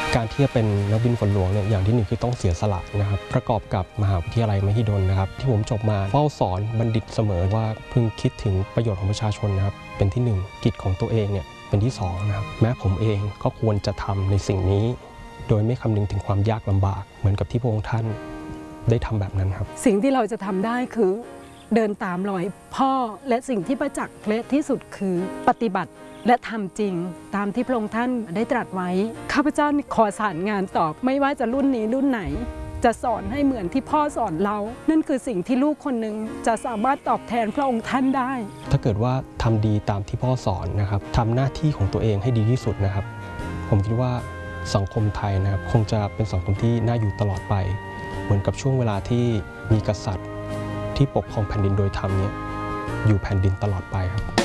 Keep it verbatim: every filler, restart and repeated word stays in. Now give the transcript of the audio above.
การที่จะเป็นนักบินฝนหลวงเนี่ยอย่างที่หนึ่งคือต้องเสียสละนะครับประกอบกับมหาวิทยาลัยมหิดลนะครับที่ผมจบมาเฝ้าสอนบัณฑิตเสมอว่าพึงคิดถึงประโยชน์ของประชาชนนะครับเป็นที่หนึ่งกิจของตัวเองเนี่ยเป็นที่สองนะครับแม้ผมเองก็ควรจะทำในสิ่งนี้โดยไม่คำนึงถึงความยากลำบากเหมือนกับที่พระองค์ท่านได้ทำแบบนั้นครับสิ่งที่เราจะทำได้คือเดินตามรอยพ่อและสิ่งที่ประจักษ์และที่สุดคือปฏิบัติและทำจริงตามที่พระองค์ท่านได้ตรัสไว้ข้าพเจ้าขอสานงานตอบไม่ว่าจะรุ่นนี้รุ่นไหนจะสอนให้เหมือนที่พ่อสอนเรานั่นคือสิ่งที่ลูกคนหนึ่งจะสามารถตอบแทนพระองค์ท่านได้ถ้าเกิดว่าทำดีตามที่พ่อสอนนะครับทำหน้าที่ของตัวเองให้ดีที่สุดนะครับผมคิดว่าสังคมไทยนะครับคงจะเป็นสังคมที่น่าอยู่ตลอดไปเหมือนกับช่วงเวลาที่มีกษัตริย์ที่ปกครองแผ่นดินโดยธรรมเนี่ยอยู่แผ่นดินตลอดไปครับ